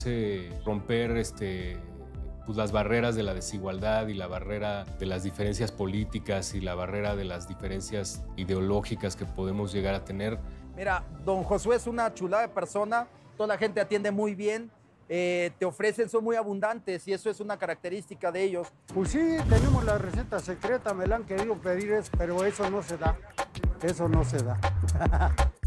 romper pues las barreras de la desigualdad y la barrera de las diferencias políticas y la barrera de las diferencias ideológicas que podemos llegar a tener. Mira, don Josué es una chulada de persona, toda la gente atiende muy bien, te ofrecen, son muy abundantes y eso es una característica de ellos. Pues sí, tenemos la receta secreta, me la han querido pedir, pero eso no se da, eso no se da.